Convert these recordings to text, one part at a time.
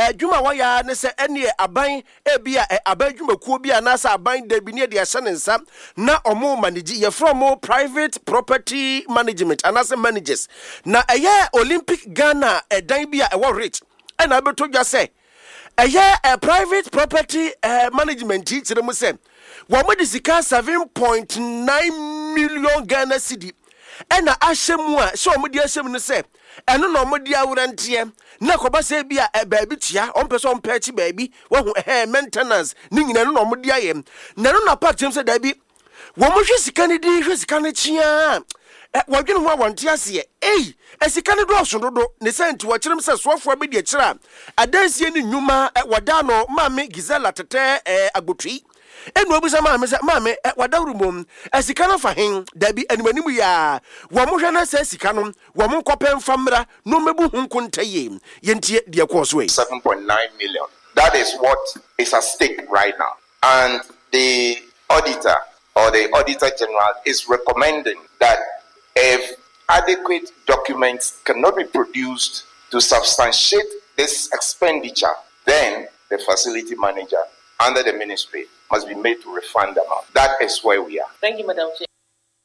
dwuma wa ya ne se ene aban ebia aban dwumakuo bia na sa aban da bi ne de yɛhyɛ ne nsa na ɔmo manage ye from private property management anase managers na Olympic Ghana dan bia rich ɛna beto dwa se private property management kyerɛ mu se wɔmo de sika 7.9 million Ghana cedi ɛna ahyɛmu a sɛ ɔmo de ahyɛmu no se ɛno na ɔmo de awuranteɛ na kɔba sɛ bia baabi tia ɔmpɛ sɛ ɔmpɛ akyi baabi wahu maintenance ne nyina no na ɔmo de ayɛ na no na part kyerɛ sɛ dabi wɔmo hwɛ sika ne di hwɛ sika ne kyia wɔdwene ho a wɔnte aseɛ sika ne dɔɔso dodo ne sɛ nti wɔkyerɛm sɛ soafoɔ bi de kyerɛ a adansie ne nnwuma wɔda no maame Gisela Tetɛ agbotui enu obi sɛ maame wadawru mom sika no fa hen dabi animanimu ya wɔmo hwɛ na sɛ sika no wɔmo nkɔpɛ mfamra no mebu hu nkontaye yentie de kɔ so 7.9 million. That is what is at stake right now, and the auditor or the auditor general is recommending that if adequate documents cannot be produced to substantiate this expenditure, then the facility manager under the ministry must be made to refund the amount. That is where we are. Thank you, Madam Chair.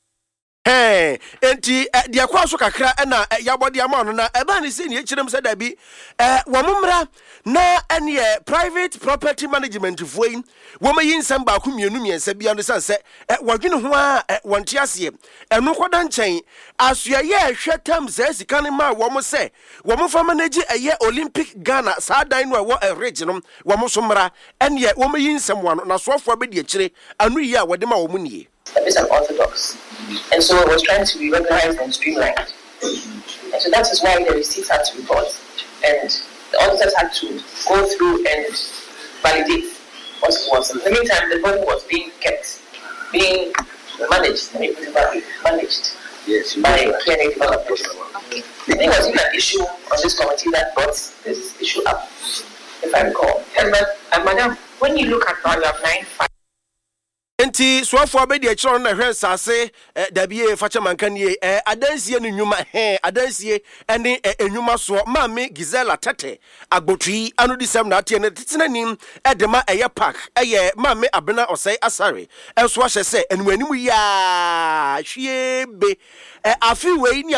Enti dia kwa so kakra na yabodi ama no na eba ne se ne kyerem se da bi womumra na ene private property management foi womayi nsem ba ko mienu miensa bia no sanse wadwene ho a wonte ase eno koda nchen asoa ye hwe tam se sika ne ma wo mo se wo mo fa manage Olympic Ghana sa dan no wo region wo mo so mra ene womayi nsem wa no na soafo be de kyire anu yi a wode ma wo mo nie a bit unorthodox, and so it was trying to be organized and streamlined. And so that is why the receipts had to be brought, and the auditors had to go through and validate what it was. In the meantime, the body was being managed. Let me put it that way, managed by KNA developers. I think it was even an issue on this committee that brought this issue up, if I recall. And Madam, when you look at value of 9.5. Enti soafo be de kyerɛ na hwɛ sase dabie facha mankanie adansie ne nnwuma adansie ene enwuma so maame Gisela Tetɛ agbotui anu disem na ate ne tetenanim edema park maame Abena Osei Asare enso ahye sɛ enwanimu ya hwie be afi wei ni